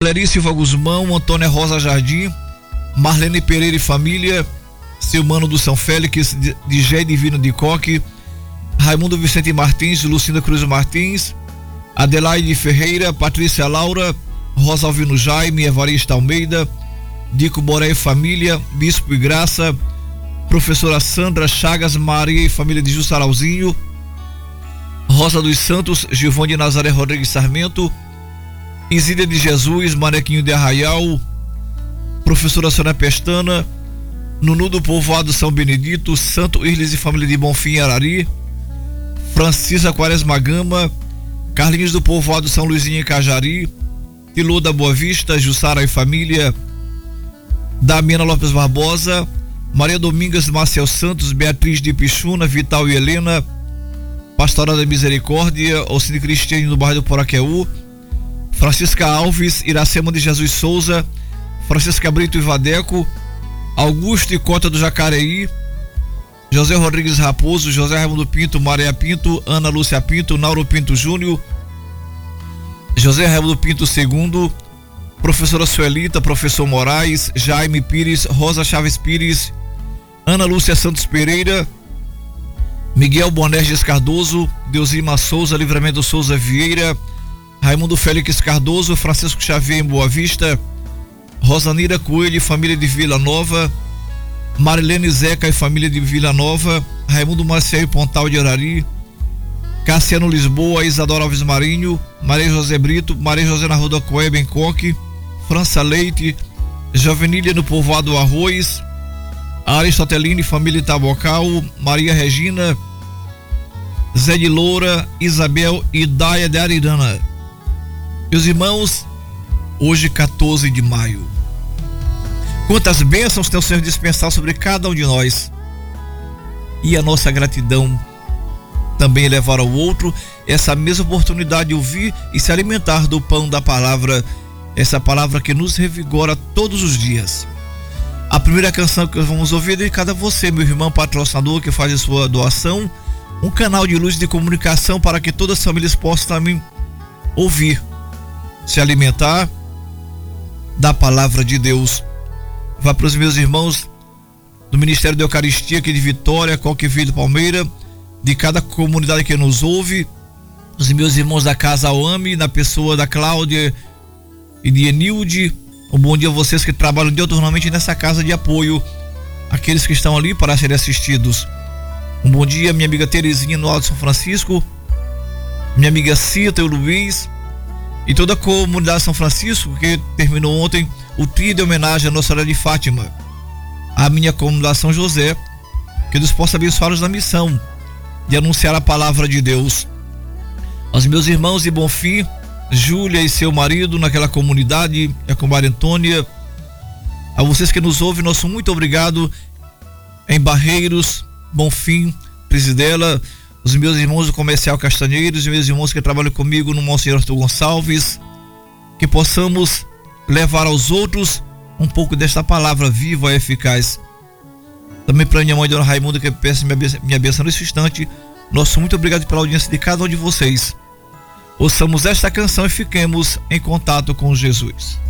Suleri Silva Guzmão, Antônia Rosa Jardim, Marlene Pereira e família, Silmano do São Félix, Digé Divino de Coque, Raimundo Vicente Martins, Lucinda Cruz Martins, Adelaide Ferreira, Patrícia Laura, Rosalvino Jaime, Evarista Almeida, Dico Boré e família, Bispo e Graça, Professora Sandra Chagas, Maria e família de Jussarauzinho, Rosa dos Santos, Gilvão de Nazaré Rodrigues Sarmento, Isília de Jesus, Manequinho de Arraial, Professora Sônia Pestana, Nunu do Povoado São Benedito, Santo Irles e família de Bonfim Arari, Francisca Quaresma Gama, Carlinhos do Povoado São Luizinho em Cajari, Tilô da Boa Vista, Jussara e família, Damiana Lopes Barbosa, Maria Domingas Marcel Santos, Beatriz de Pichuna, Vital e Helena, Pastoral da Misericórdia, Alcide Cristiane do bairro do Poraqueú, Francisca Alves, Iracema de Jesus Souza, Francisca Brito e Vadeco, Augusto e Cota do Jacareí, José Rodrigues Raposo, José Raimundo Pinto, Maria Pinto, Ana Lúcia Pinto, Nauro Pinto Júnior, José Raimundo Pinto II, Professora Suelita, Professor Moraes, Jaime Pires, Rosa Chaves Pires, Ana Lúcia Santos Pereira, Miguel Bonerges Cardoso, Deusima Souza, Livramento Souza Vieira, Raimundo Félix Cardoso, Francisco Xavier em Boa Vista, Rosanira Coelho e família de Vila Nova, Marilene Zeca e família de Vila Nova, Raimundo Marcel e Pontal de Arari, Cassiano Lisboa, Isadora Alves Marinho, Maria José Brito, Maria José na Rua da Coeba em Coque, França Leite, Jovenília no Povoado Arroz, Aristotelina e família Tabocal, Maria Regina, Zé de Loura, Isabel e Daia de Arirana. Meus irmãos, hoje 14 de maio. Quantas bênçãos tem o Senhor dispensado sobre cada um de nós. E a nossa gratidão também é levar ao outro essa mesma oportunidade de ouvir e se alimentar do pão da palavra, essa palavra que nos revigora todos os dias. A primeira canção que vamos ouvir é dedicada a você, meu irmão patrocinador, que faz a sua doação, um canal de luz de comunicação para que todas as famílias possam também ouvir, se alimentar da palavra de Deus. Vai para os meus irmãos do Ministério da Eucaristia aqui de Vitória, Coqueville, Palmeira, de cada comunidade que nos ouve, os meus irmãos da Casa Oame, na pessoa da Cláudia e de Enilde. Um bom dia a vocês que trabalham diuturnamente nessa casa de apoio, aqueles que estão ali para serem assistidos. Um bom dia minha amiga Terezinha no Alto São Francisco, minha amiga Cita e o Luiz e toda a comunidade de São Francisco, que terminou ontem o trio de homenagem à Nossa Senhora de Fátima, a minha comunidade São José, que Deus possa abençoá-los na missão de anunciar a palavra de Deus. Aos meus irmãos de Bonfim, Júlia e seu marido naquela comunidade, a comadre Antônia, a vocês que nos ouvem, nosso muito obrigado em Barreiros, Bonfim, Presidela, os meus irmãos do Comercial Castanheiros, os meus irmãos que trabalham comigo no Monsenhor Arthur Gonçalves, que possamos levar aos outros um pouco desta palavra viva e eficaz. Também para minha mãe, Dona Raimunda, que peço minha bênção nesse instante. Nosso muito obrigado pela audiência de cada um de vocês. Ouçamos esta canção e fiquemos em contato com Jesus.